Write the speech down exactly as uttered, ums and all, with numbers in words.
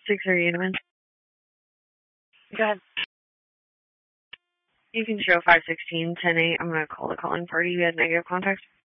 six thirty Inman. Go ahead. You can show five sixteen ten eight. I'm going to call the calling party. You had negative contact.